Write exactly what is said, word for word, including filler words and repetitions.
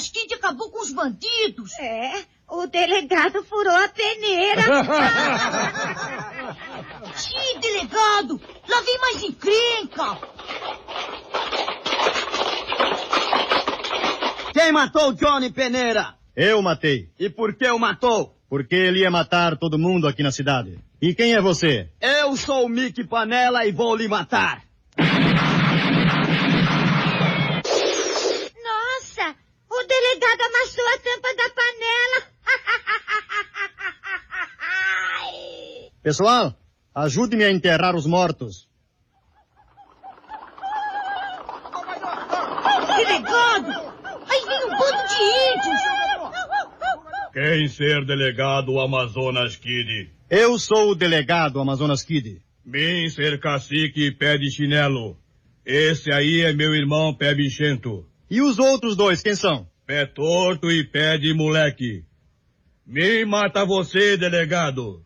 Amazonas Kid acabou com os bandidos. É, o delegado furou a peneira. Sim, delegado, lá vem mais encrenca. Quem matou o Johnny Peneira? Eu matei. E por que o matou? Porque ele ia matar todo mundo aqui na cidade. E quem é você? Eu sou o Mickey Panela e vou lhe matar. Nossa, o delegado amassou a tampa da panela. Pessoal, ajude-me a enterrar os mortos. Delegado, aí vem um bando de índios. Quem ser delegado Amazonas Kid? Eu sou o delegado Amazonas Kid. Mim ser cacique pé de chinelo. Esse aí é meu irmão pé bichento. E os outros dois, quem são? Pé torto e pé de moleque. Mim mata você, delegado.